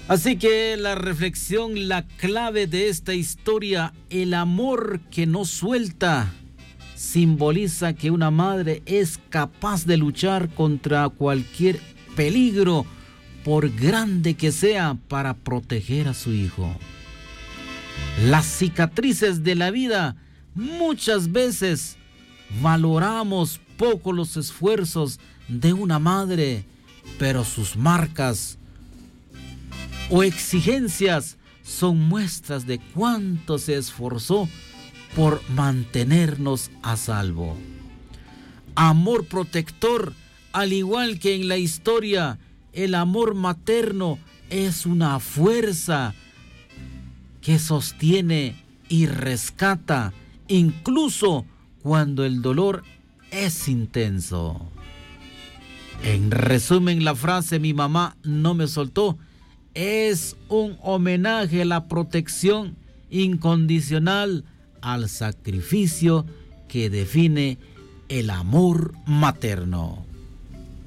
Así que la reflexión, la clave de esta historia, el amor que no suelta, simboliza que una madre es capaz de luchar contra cualquier peligro, por grande que sea, para proteger a su hijo. Las cicatrices de la vida, muchas veces valoramos poco los esfuerzos de una madre, pero sus marcas o exigencias son muestras de cuánto se esforzó por mantenernos a salvo. Amor protector, al igual que en la historia, el amor materno es una fuerza que sostiene y rescata, incluso cuando el dolor es intenso. En resumen, la frase "mi mamá no me soltó" es un homenaje a la protección incondicional, al sacrificio que define el amor materno.